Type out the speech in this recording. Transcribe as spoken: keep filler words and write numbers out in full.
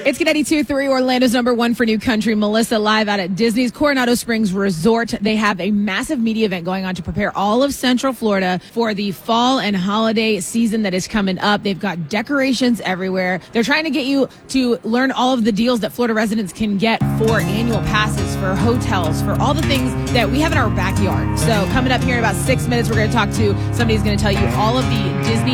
It's ninety-two point three, Orlando's number one for new country. Melissa live out at Disney's Coronado Springs Resort. They have a massive media event going on to prepare all of Central Florida for the fall and holiday season that is coming up. They've got decorations everywhere. They're trying to get you to learn all of the deals that Florida residents can get for annual passes, for hotels, for all the things that we have in our backyard. So coming up here in about six minutes, we're going to talk to somebody who's going to tell you all of the Disney